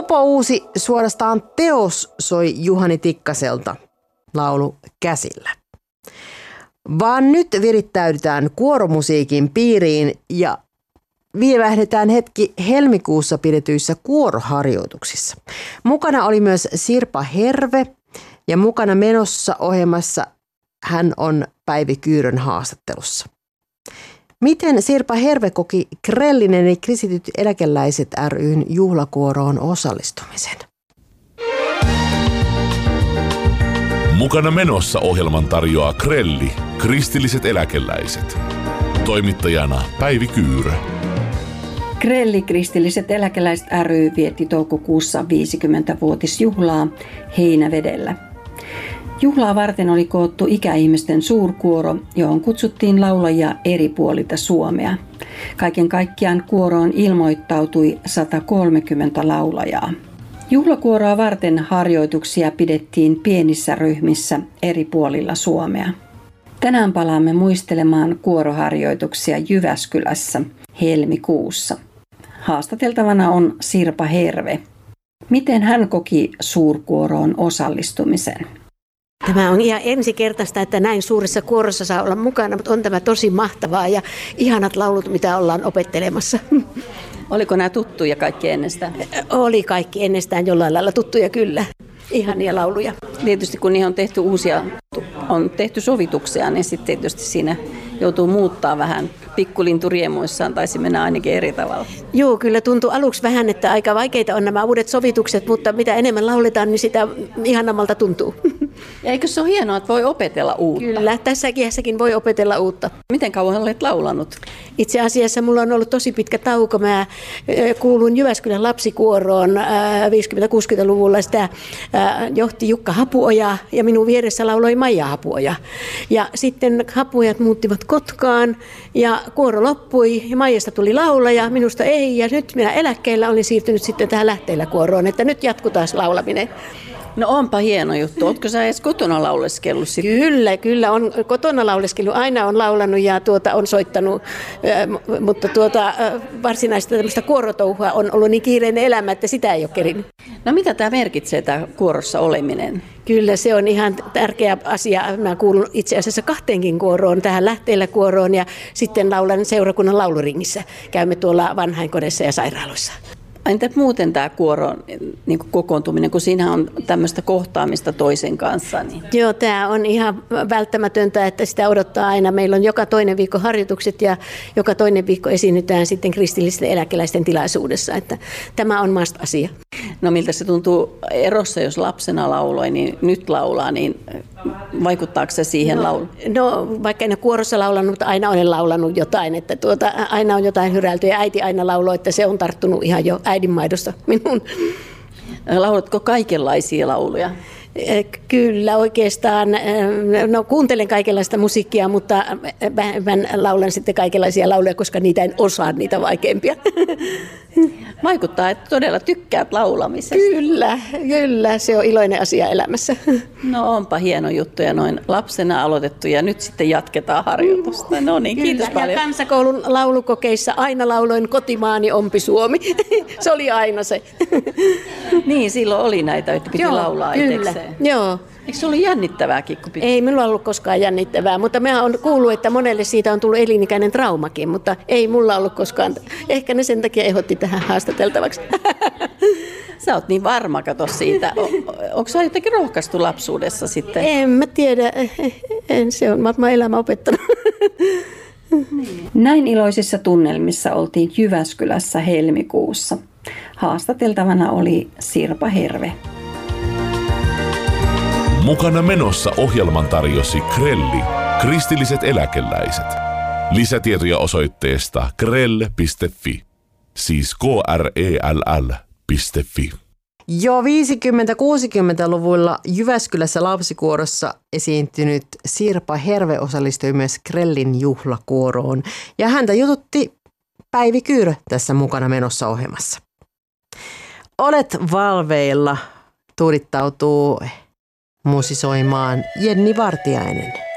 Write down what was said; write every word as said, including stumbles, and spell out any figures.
Mopo uusi suorastaan teos soi Juhani Tikkaselta, laulu Käsillä. Vaan nyt virittäydytään kuoromusiikin piiriin ja vievähdetään hetki helmikuussa pidetyissä kuoroharjoituksissa. Mukana oli myös Sirpa Herve ja mukana menossa ohjelmassa hän on Päivi Kyyrön haastattelussa. Miten Sirpa Herve koki Krellinen eli Kristityt eläkeläiset ry:n juhlakuoroon osallistumisen? Mukana menossa ohjelman tarjoaa Krelli, Kristilliset eläkeläiset. Toimittajana Päivi Kyyrö. Krelli Kristilliset eläkeläiset ry vietti toukokuussa viisikymmentävuotisjuhlaa Heinävedellä. Juhlaa varten oli koottu ikäihmisten suurkuoro, johon kutsuttiin laulajia eri puolilta Suomea. Kaiken kaikkiaan kuoroon ilmoittautui sata kolmekymmentä laulajaa. Juhlakuoroa varten harjoituksia pidettiin pienissä ryhmissä eri puolilla Suomea. Tänään palaamme muistelemaan kuoroharjoituksia Jyväskylässä helmikuussa. Haastateltavana on Sirpa Herve. Miten hän koki suurkuoroon osallistumisen? Tämä on ihan ensikertaista, että näin suuressa kuorossa saa olla mukana, mutta on tämä tosi mahtavaa ja ihanat laulut, mitä ollaan opettelemassa. Oliko nämä tuttuja kaikki ennestään? Oli kaikki ennestään jollain lailla tuttuja kyllä. Ihania lauluja. Tietysti kun niihin on tehty uusia, on tehty sovituksia, niin sitten tietysti siinä joutuu muuttaa vähän. Pikkulintu riemuissaan taisi mennä ainakin eri tavalla. Joo, kyllä tuntui aluksi vähän, että aika vaikeita on nämä uudet sovitukset, mutta mitä enemmän lauletaan, niin sitä ihanammalta tuntuu. Ja eikö se ole hienoa, että voi opetella uutta? Kyllä, tässä iässäkin voi opetella uutta. Miten kauan olet laulanut? Itse asiassa mulla on ollut tosi pitkä tauko. Mä kuulun Jyväskylän lapsikuoroon viisikymmentä-kuusikymmentäluvulla. Sitä johti Jukka Hapuoja ja minun vieressä lauloi Maija Hapuoja. Ja sitten Hapuojat muuttivat Kotkaan ja kuoro loppui ja Maijasta tuli laulaja, minusta ei. Ja nyt minä eläkkeellä olin siirtynyt sitten tähän Lähteillä kuoroon, että nyt jatkuu taas laulaminen. No onpa hieno juttu. Ootko sä edes kotona lauleskellut sitten? Kyllä, kyllä on kotona lauleskellut. Aina on laulanut ja tuota, on soittanut, äh, mutta tuota, äh, varsinaista tämmöistä kuorotouhua on ollut niin kiireinen elämä, että sitä ei ole kerinyt. No mitä tämä merkitsee, tämä kuorossa oleminen? Kyllä se on ihan tärkeä asia. Mä kuulun itse asiassa kahteenkin kuoroon, tähän Lähteillä kuoroon ja sitten laulan seurakunnan lauluringissä. Käymme tuolla vanhainkodissa ja sairaaloissa. Entä muuten tämä kuoron niin kokoontuminen, kun siinä on tämmöistä kohtaamista toisen kanssa? Niin. Joo, tämä on ihan välttämätöntä, että sitä odottaa aina. Meillä on joka toinen viikko harjoitukset ja joka toinen viikko esiinnytään sitten kristillisten eläkeläisten tilaisuudessa. Että tämä on must asia. No miltä se tuntuu erossa, jos lapsena lauloi, niin nyt laulaa, niin vaikuttaako se siihen no, lauluun? No vaikka en ole kuorossa laulanut, mutta aina olen laulanut jotain. Että tuota, aina on jotain hyräilty ja äiti aina lauloi, että se on tarttunut ihan jo äidinmaidosta minun. Laulatko kaikenlaisia lauluja? Kyllä oikeastaan. No kuuntelen kaikenlaista musiikkia, mutta mä laulan sitten kaikenlaisia lauluja, koska niitä en osaa, niitä vaikeimpia. Vaikuttaa, että todella tykkäät laulamisesta. Kyllä, kyllä. Se on iloinen asia elämässä. No onpa hieno juttu ja noin lapsena aloitettu ja nyt sitten jatketaan harjoitusta. No niin, kiitos kyllä. paljon. Ja kansakoulun laulukokeissa aina lauloin Kotimaani ompi Suomi. Se oli aina se. Niin, silloin oli näitä, että piti Joo, laulaa kyllä. itsekseen. Joo. Eikö se ollut jännittävääkin? Kun piti... Ei minulla ollut koskaan jännittävää, mutta mä oon kuullut, että monelle siitä on tullut elinikäinen traumakin, mutta ei mulla ollut koskaan. Ehkä ne sen takia ehdotti tähän haastateltavaksi. Sä oot niin varma, kato siitä. Onko sä jotenkin rohkaistu lapsuudessa sitten? En mä tiedä. En, se on varmaan elämä opettanut. Näin iloisissa tunnelmissa oltiin Jyväskylässä helmikuussa. Haastateltavana oli Sirpa Herve. Mukana menossa ohjelman tarjosi Krelli, Kristilliset eläkeläiset. Lisätietoja osoitteesta krell piste fi, siis k r e l l piste fi. Jo viisikymmentä-kuusikymmentäluvulla Jyväskylässä lapsikuorossa esiintynyt Sirpa Herve osallistui myös Krellin juhlakuoroon ja häntä jututti Päivi Kyyrö tässä Mukana menossa ohjelmassa. Olet valveilla, tuudittautuu musisoimaan Jenni Vartiainen.